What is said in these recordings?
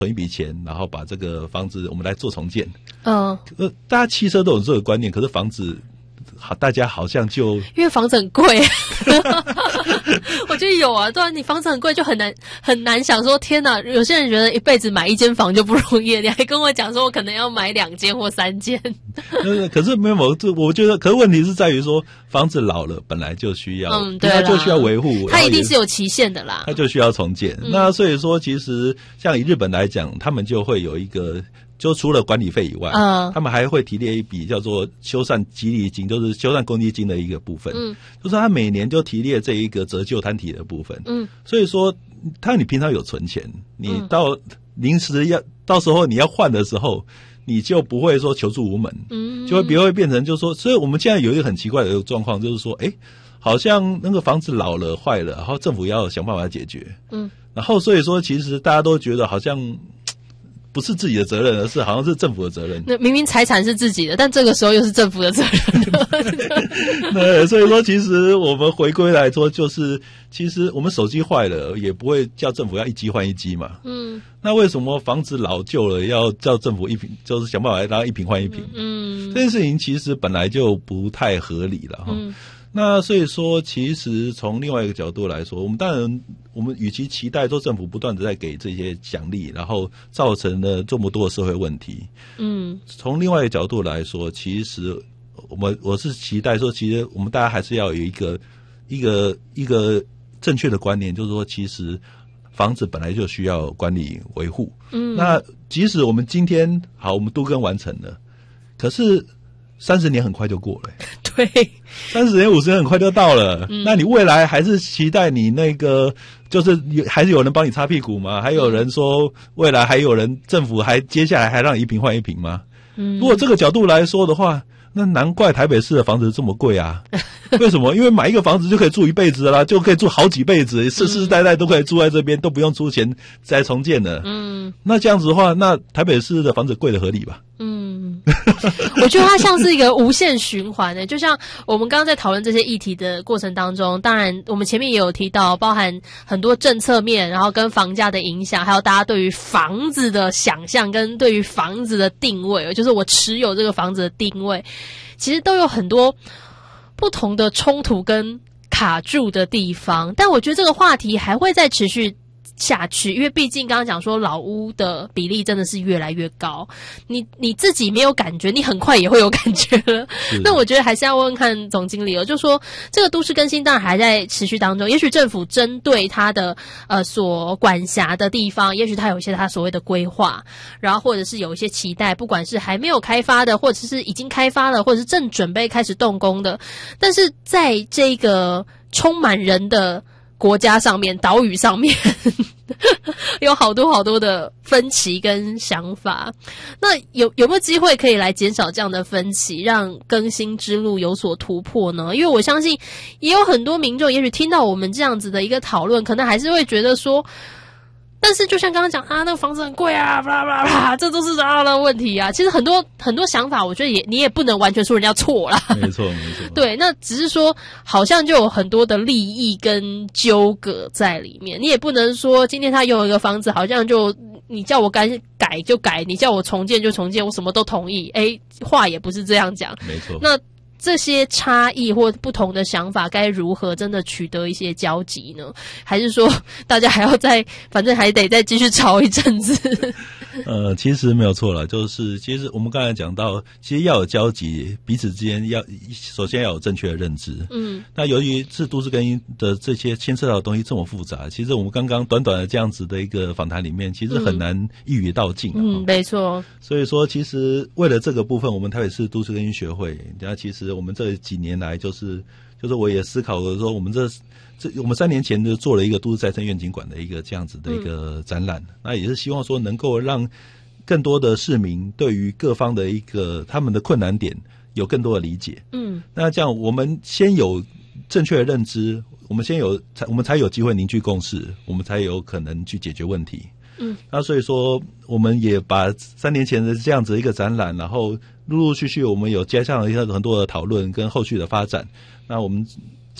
存一笔钱，然后把这个房子我们来做重建。 嗯， 大家汽车都有这个观念，可是房子大家好像就因为房子很贵。我觉得有啊，对啊，你房子很贵就很难想说，天哪，有些人觉得一辈子买一间房就不容易，你还跟我讲说我可能要买2间或3间。 可是没有，我觉得，可是问题是在于说，房子老了本来就需要， 对，它就需要维护， 它一定是有期限的啦， 它就需要重建。那所以说，其实像以日本来讲，他们就会有一个。就除了管理费以外，他们还会提列一笔叫做修缮激励金，就是修缮公积金的一个部分。就是他每年就提列这一个折旧摊体的部分。所以说，你平常有存钱，你到临时到时候你要换的时候，你就不会说求助无门。就会变成就是说，所以我们现在有一个很奇怪的状况，就是说，好像那个房子老了坏了，然后政府要想办法解决。然后所以说，其实大家都觉得好像。不是自己的责任，而是好像是政府的责任。 那明明财产是自己的，但这个时候又是政府的责任。 对，所以说其实我们回归来说，就是其实我们手机坏了，也不会叫政府要一机换一机嘛。那为什么房子老旧了要叫政府一坪，就是想办法让它一坪换一坪？这件事情其实本来就不太合理了哈。那所以说，其实从另外一个角度来说，我们与其期待说政府不断的在给这些奖励，然后造成了这么多的社会问题，从另外一个角度来说，其实我是期待说，其实我们大家还是要有一个正确的观念，就是说，其实房子本来就需要管理维护。那即使我们今天好，我们都更完成了，可是30年很快就过了。 对 ，30年50年很快就到了。那你未来还是期待你那个，就是还是有人帮你擦屁股吗？还有人说未来还有人政府还接下来还让你一坪换一坪吗？如果这个角度来说的话，那难怪台北市的房子这么贵啊！为什么？因为买一个房子就可以住一辈子啦，就可以住好几辈子，世世代代都可以住在这边，都不用出钱再重建了。那这样子的话，那台北市的房子贵的合理吧？ 我觉得它像是一个无限循环的，就像我们刚刚在讨论这些议题的过程当中，当然我们前面也有提到，包含很多政策面，然后跟房价的影响，还有大家对于房子的想象跟对于房子的定位，就是我持有这个房子的定位，其实都有很多不同的冲突跟卡住的地方。但我觉得这个话题还会再持续下去，因为毕竟刚刚讲说老屋的比例真的是越来越高，你自己没有感觉，你很快也会有感觉了。那我觉得还是要问问看总经理就说这个都市更新当然还在持续当中，也许政府针对它的所管辖的地方，也许它有一些它所谓的规划，然后或者是有一些期待，不管是还没有开发的，或者是已经开发了，或者是正准备开始动工的，但是在这个充满人的国家上面，岛屿上面有好多好多的分歧跟想法。那有没有机会可以来减少这样的分歧，让更新之路有所突破呢？因为我相信也有很多民众也许听到我们这样子的一个讨论，可能还是会觉得说，但是就像刚刚讲那个房子很贵啊，blah blah blah，这都是的问题啊。其实很多想法，我觉得你也不能完全说人家错啦。 没错。 对，那只是说好像就有很多的利益跟纠葛在里面。你也不能说今天他拥有一个房子，好像就你叫我改就改，你叫我重建就重建，我什么都同意。话也不是这样讲。 没错。那这些差异或不同的想法该如何真的取得一些交集呢？还是说大家还要反正还得再继续吵一阵子？ 其实没有错啦，就是其实我们刚才讲到，其实要有交集，彼此之间首先要有正确的认知。那由于是都市更新的这些牵涉到的东西这么复杂，其实我们刚刚短短的这样子的一个访谈里面，其实很难一语道尽。 没错。所以说，其实为了这个部分，我们台北市都市更新学会，其实我们这几年来就是我也思考了说，我们我们3年前就做了一个都市再生愿景馆的一个这样子的一个展览，那也是希望说能够让更多的市民对于各方的一个他们的困难点有更多的理解。那这样我们先有正确的认知，我们才有机会凝聚共识，我们才有可能去解决问题。那所以说我们也把3年前的这样子一个展览，然后陆陆续续我们有接上了很多的讨论跟后续的发展。那我们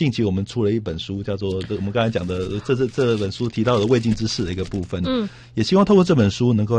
近期我们出了一本书，叫做我们刚才讲的这本书提到的未尽之事的一个部分，也希望透过这本书能够